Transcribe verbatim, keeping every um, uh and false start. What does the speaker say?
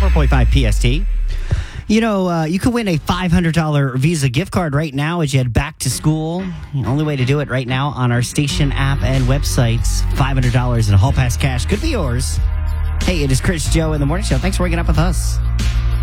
four point five P S T. You know, uh, you could win a five hundred dollars Visa gift card right now as you head back to school. The only way to do it right now on our station app and websites. five hundred dollars in Hall Pass cash could be yours. Hey, it is Chris Joe in the Morning Show. Thanks for waking up with us.